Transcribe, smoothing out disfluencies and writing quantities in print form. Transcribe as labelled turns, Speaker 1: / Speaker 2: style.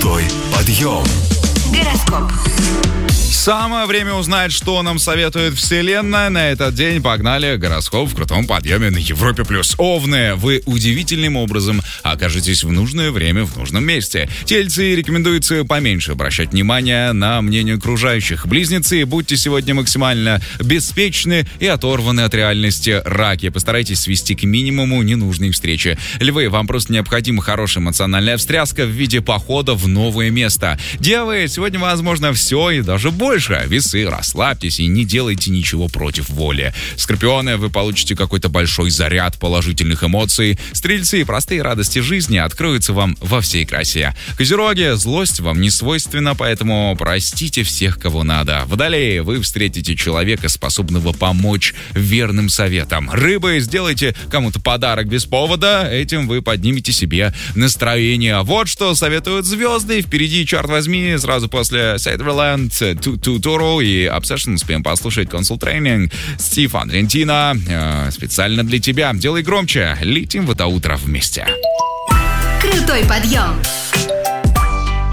Speaker 1: Крутой подъем.
Speaker 2: Гороскоп.
Speaker 3: Самое время узнать, что нам советует Вселенная. На этот день погнали. Гороскоп в крутом подъеме на Европе+. Овны, вы удивительным образом окажетесь в нужное время в нужном месте. Тельцы, рекомендуется поменьше обращать внимание на мнение окружающих. Близнецы, будьте сегодня максимально беспечны и оторваны от реальности. Раки, постарайтесь свести к минимуму ненужные встречи. Львы, вам просто необходима хорошая эмоциональная встряска в виде похода в новое место. Девы, сегодня возможно все и даже больше. Весы, расслабьтесь и не делайте ничего против воли. Скорпионы, вы получите какой-то большой заряд положительных эмоций. Стрельцы, простые радости жизни откроются вам во всей красе. Козероги, злость вам не свойственна, поэтому простите всех, кого надо. Водолеи, вы встретите человека, способного помочь верным советам. Рыбы, сделайте кому-то подарок без повода, этим вы поднимете себе настроение. Вот что советуют звезды. Впереди, черт возьми, сразу после Сайтверленд, Туру и Obsession успеем послушать Console Training. Стив Андрентино, специально для тебя. Делай громче, летим в это утро вместе.
Speaker 2: Крутой подъем.